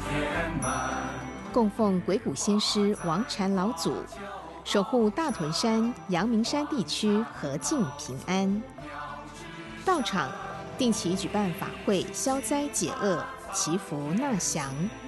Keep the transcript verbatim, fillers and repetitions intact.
供奉鬼谷先师王禅老祖，守护大屯山、阳明山地区和静平安。道场定期举办法会，消灾解厄、祈福纳祥。